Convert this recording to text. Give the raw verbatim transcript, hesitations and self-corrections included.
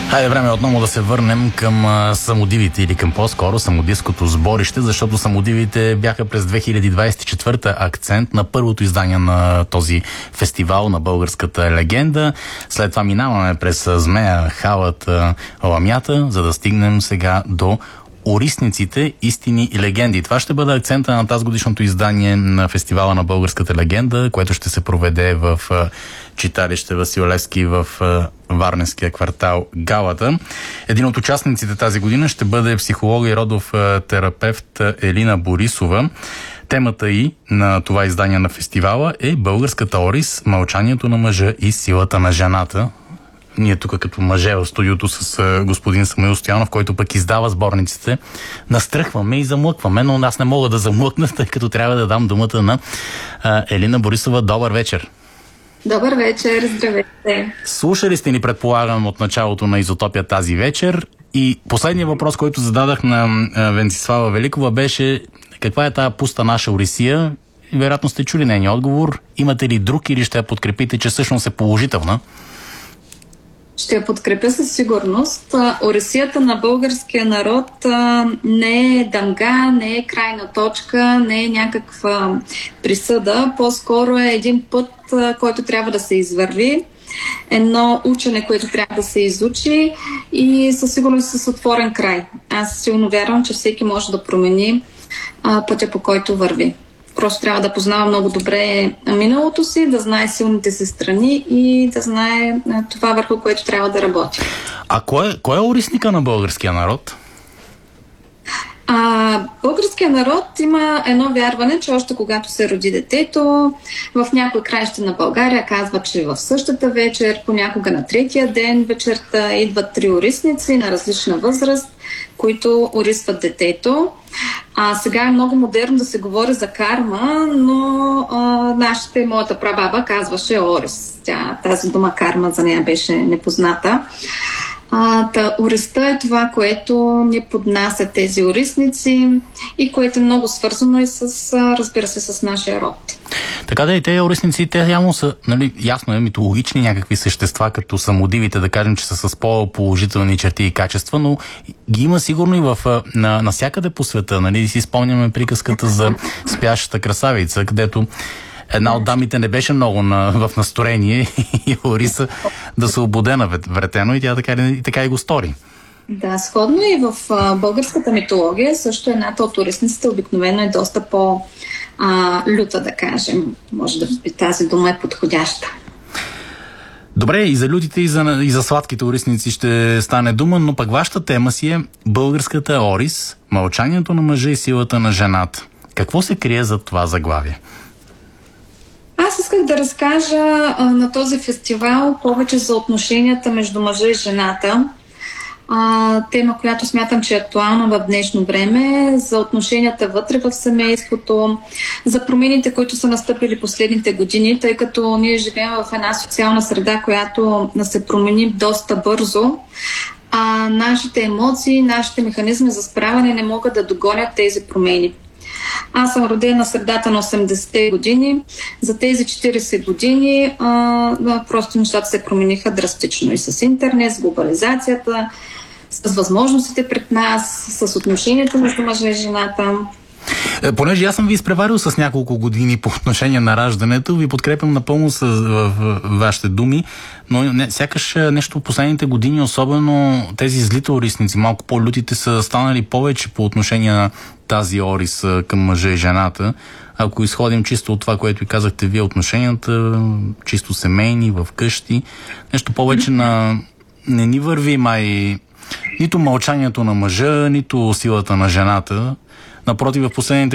Хайде, време отново да се върнем към а, самодивите или към по-скоро самодивското сборище, защото самодивите бяха през две хиляди двадесет и четвърта акцент на първото издание на този фестивал на българската легенда. След това минаваме през Змея, Халата, Ламята, за да стигнем сега до Орисниците, истини и легенди. Това ще бъде акцента на тази годишното издание на фестивала на българската легенда, което ще се проведе в а, читалище Васил Левски в а, Варненския квартал Галата. Един от участниците тази година ще бъде психолог и родов а, терапевт Елина Борисова. Темата и на това издание на фестивала е българската Орис, мълчанието на мъжа и силата на жената. Ние тук като мъже в студиото с а, господин Самуил Стоянов, който пък издава сборниците, настръхваме и замлъкваме, но аз не мога да замлъкна, тъй като трябва да дам думата на а, Елина Борисова. Добър вечер! Добър вечер, здравейте! Слушали сте ни, предполагам, от началото на Изотопия тази вечер. И последният въпрос, който зададах на а, Венцислава Великова, беше: каква е тая пуста наша Орисия? И вероятно сте чули нейния отговор. Имате ли друг или ще я подкрепите, че всъщност е положителна? Ще я подкрепя със сигурност. Орисията на българския народ а, не е дънга, не е крайна точка, не е някаква присъда. По-скоро е един път, а, който трябва да се извърви. Едно учене, което трябва да се изучи и със сигурност с отворен край. Аз силно вярвам, че всеки може да промени а, пътя, по който върви. Просто трябва да познава много добре миналото си, да знае силните си страни и да знае това, върху което трябва да работи. А кой е, кой е орисника на българския народ? А, българския народ има едно вярване, че още когато се роди детето, в някои краища на България казва, че в същата вечер, понякога на третия ден вечерта, идват три орисници на различна възраст, които орисват детето. А сега е много модерно да се говори за карма, но а, нашата и моята прабаба казваше Орис. Тя, тази дума карма за нея беше непозната. А, та, Ориста е това, което ни поднася тези орисници и което е много свързано и с, разбира се, с нашия род. Така да, и тези орисници, те явно са, нали, ясно е, митологични някакви същества, като самодивите, да кажем, че са с по-положителни черти и качества, но ги има сигурно и в, на, навсякъде по света. Нали, си спомняме приказката за спящата красавица, където една от дамите не беше много на, в настроение и Ориса да се обудена вретено и тя така, и така и го стори. Да, сходно и в а, българската митология също едната от орисниците обикновено е доста по-люта, да кажем. Може да би тази дума е подходяща. Добре, и за лютите, и за, и за сладките орисници ще стане дума, но пък вашата тема си е българската Орис, мълчанието на мъжа и силата на жената. Какво се крие за това заглавие? Аз исках да разкажа а, на този фестивал повече за отношенията между мъжа и жената. А, тема, която смятам, че е актуална в днешно време, за отношенията вътре в семейството, за промените, които са настъпили последните години, тъй като ние живеем в една социална среда, която се промени доста бързо, а нашите емоции, нашите механизми за справяне не могат да догонят тези промени. Аз съм родена на средата на осемдесетте години. За тези четиридесет години а, просто нещата се промениха драстично и с интернет, с глобализацията, с възможностите пред нас, с отношенията между мъжа и жената. Понеже аз съм ви изпреварил с няколко години по отношение на раждането, ви подкрепям напълно с в, в, вашите думи, но не, сякаш нещо в последните години, особено тези злите орисници, малко по-лютите, са станали повече по отношение на тази Орис към мъжа и жената. Ако изходим чисто от това, което ви казахте вие, отношенията, чисто семейни, в къщи, нещо повече на... не ни върви май нито мълчанието на мъжа, нито силата на жената. Напротив, в последните